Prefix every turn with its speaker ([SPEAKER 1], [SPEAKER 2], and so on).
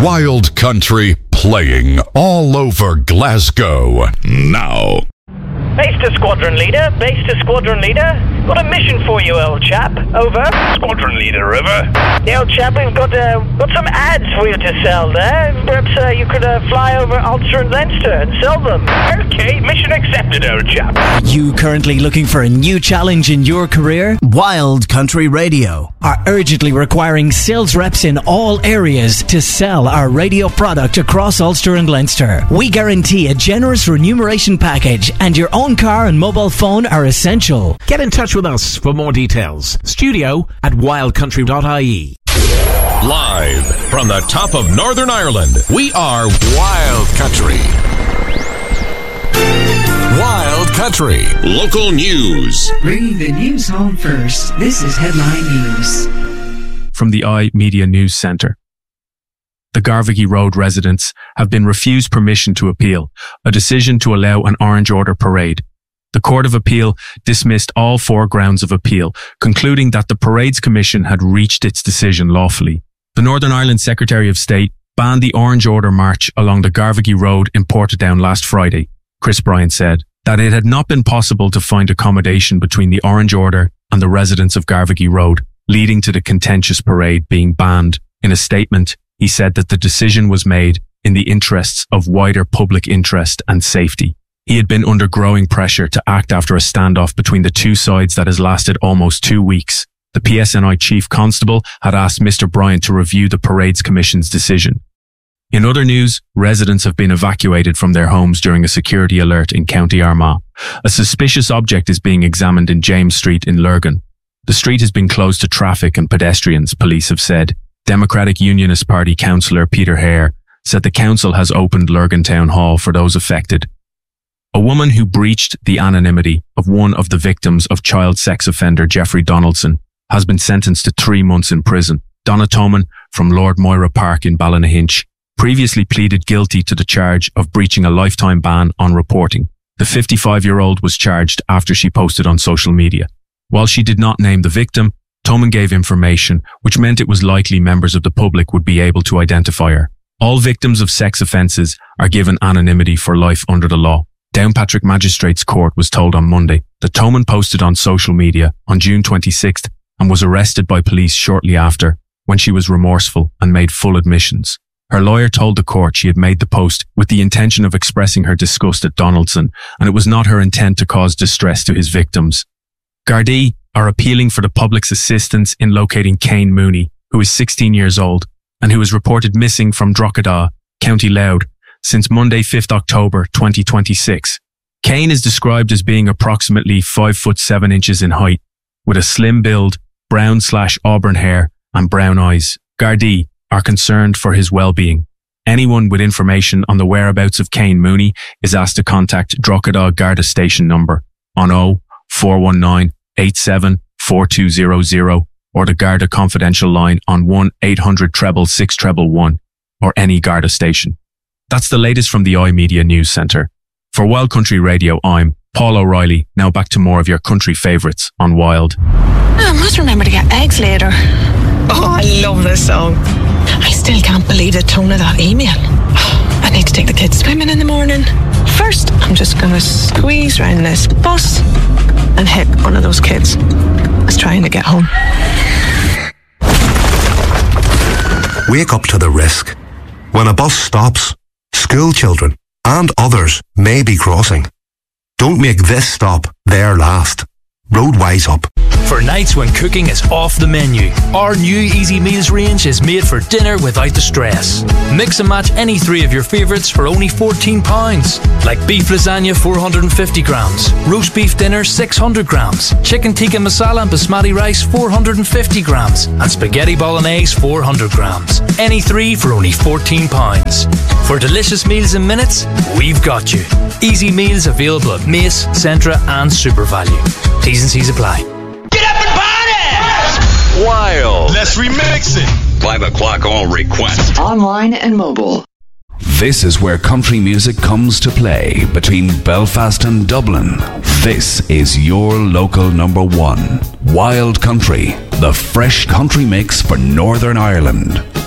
[SPEAKER 1] Wild Country playing all over Glasgow now.
[SPEAKER 2] Base to Squadron Leader. Base to Squadron Leader. Got a mission for you, old chap. Over.
[SPEAKER 3] Squadron Leader, over.
[SPEAKER 2] The old chap, we've got some ads for you to sell there. Perhaps you could fly over Ulster and Leinster and sell them.
[SPEAKER 3] Okay, mission accepted, old chap.
[SPEAKER 4] Are you currently looking for a new challenge in your career? Wild Country Radio are urgently requiring sales reps in all areas to sell our radio product across Ulster and Leinster. We guarantee a generous remuneration package, and your own car and mobile phone are essential.
[SPEAKER 5] Get in touch with us for more details. studio@wildcountry.ie.
[SPEAKER 6] Live from the top of Northern Ireland, we are Wild Country. Wild Country local news.
[SPEAKER 7] Bringing the news home first. This is Headline News.
[SPEAKER 8] From the iMedia News Centre. The Garvaghy Road residents have been refused permission to appeal, a decision to allow an Orange Order parade. The Court of Appeal dismissed all 4 grounds of appeal, concluding that the Parades Commission had reached its decision lawfully. The Northern Ireland Secretary of State banned the Orange Order march along the Garvaghy Road in Portadown last Friday. Chris Bryant said that it had not been possible to find accommodation between the Orange Order and the residents of Garvaghy Road, leading to the contentious parade being banned. In a statement, he said that the decision was made in the interests of wider public interest and safety. He had been under growing pressure to act after a standoff between the two sides that has lasted almost 2 weeks. The PSNI Chief Constable had asked Mr. Bryant to review the Parades Commission's decision. In other news, residents have been evacuated from their homes during a security alert in County Armagh. A suspicious object is being examined in James Street in Lurgan. The street has been closed to traffic and pedestrians, police have said. Democratic Unionist Party councillor Peter Hare said the council has opened Lurgan Town Hall for those affected. A woman who breached the anonymity of one of the victims of child sex offender Jeffrey Donaldson has been sentenced to 3 months in prison. Donna Toman from Lord Moira Park in Ballynahinch previously pleaded guilty to the charge of breaching a lifetime ban on reporting. The 55-year-old was charged after she posted on social media. While she did not name the victim, Toman gave information which meant it was likely members of the public would be able to identify her. All victims of sex offences are given anonymity for life under the law. Downpatrick Magistrates Court was told on Monday that Toman posted on social media on June 26th and was arrested by police shortly after, when she was remorseful and made full admissions. Her lawyer told the court she had made the post with the intention of expressing her disgust at Donaldson, and it was not her intent to cause distress to his victims. Gardaí are appealing for the public's assistance in locating Kane Mooney, who is 16 years old and who is reported missing from Drogheda, County Louth, since Monday 5th October 2026. Kane is described as being approximately 5'7" in height, with a slim build, brown/auburn hair and brown eyes. Gardaí are concerned for his well-being. Anyone with information on the whereabouts of Kane Mooney is asked to contact Drogheda Garda Station number on 0419 87 4200 or the Garda confidential line on 1-800 666 or any Garda station. That's the latest from the iMedia News Centre. For Wild Country Radio, I'm Paul O'Reilly. Now back to more of your country favourites on Wild.
[SPEAKER 9] I must remember to get eggs later. Oh, I love this song. I still can't believe the tone of that email. I need to take the kids swimming in the morning. First, I'm just going to squeeze round this bus and hit one of those kids that's trying to get home.
[SPEAKER 10] Wake up to the risk. When a bus stops, school children and others may be crossing. Don't make this stop their last. Roadwise Up.
[SPEAKER 11] For nights when cooking is off the menu, our new Easy Meals range is made for dinner without the stress. Mix and match any 3 of your favourites for only £14, like beef lasagna 450 grams, roast beef dinner 600 grams, chicken tikka masala and basmati rice 450 grams, and spaghetti bolognese 400 grams. Any 3 for only £14. For delicious meals in minutes, we've got you. Easy Meals available at Mace, Centra and SuperValue. T's and C's apply.
[SPEAKER 3] Get up and party!
[SPEAKER 6] Wild.
[SPEAKER 3] Let's remix it.
[SPEAKER 6] 5 o'clock on request.
[SPEAKER 7] Online and mobile.
[SPEAKER 12] This is where country music comes to play between Belfast and Dublin. This is your local number 1. Wild Country, the fresh country mix for Northern Ireland.